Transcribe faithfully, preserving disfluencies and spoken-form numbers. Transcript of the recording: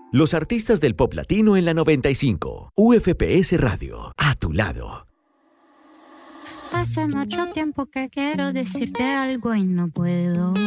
Los artistas del pop latino en la noventa y cinco. U F P S Radio, a tu lado. Hace mucho tiempo que quiero decirte algo y no puedo.